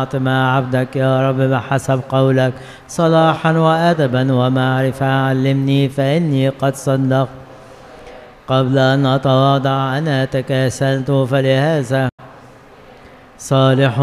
مع عبدك يا رب بحسب قولك صلاحا وأدبا ومعرفة. علمني فإني قد صدقت قبل أن أتواضع، أنا تكاسلت، فلهذا صالح